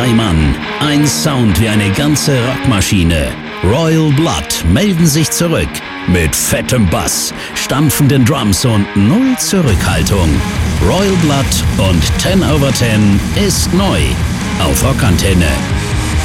3 Mann, ein Sound wie eine ganze Rockmaschine. Royal Blood melden sich zurück mit fettem Bass, stampfenden Drums und null Zurückhaltung. Royal Blood und 10 over 10 ist neu auf Rockantenne.